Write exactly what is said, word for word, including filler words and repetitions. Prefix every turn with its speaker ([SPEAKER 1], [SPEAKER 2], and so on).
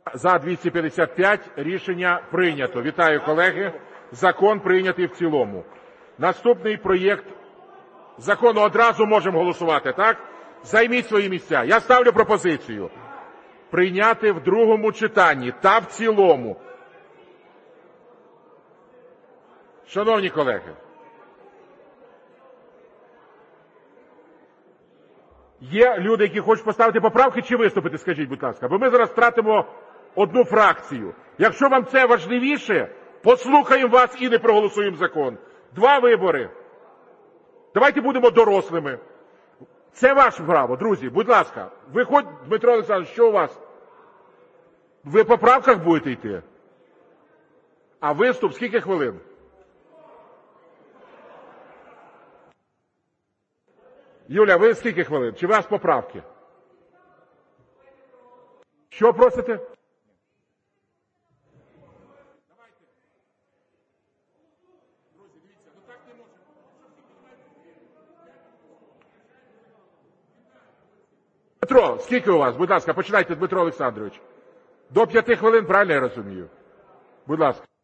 [SPEAKER 1] За двісті п'ятдесят п'ять рішення прийнято. Вітаю, колеги. Закон прийнятий в цілому. Наступний проєкт закону одразу можемо голосувати, так? Займіть свої місця. Я ставлю пропозицію прийняти в другому читанні та в цілому. Шановні колеги, є люди, які хочуть поставити поправки чи виступити, скажіть, будь ласка, бо ми зараз втратимо одну фракцію. Якщо вам це важливіше, послухаємо вас і не проголосуємо закон. Два вибори. Давайте будемо дорослими. Це ваше право, друзі, будь ласка. Виходь, Дмитро Олександрович, що у вас? Ви по правках будете йти? А виступ скільки хвилин? Юля, ви скільки хвилин? Чи у вас поправки? Що просите? Дмитро, скільки у вас? Будь ласка, починайте, Дмитро Олександрович. До п'яти хвилин, правильно я розумію? Будь ласка.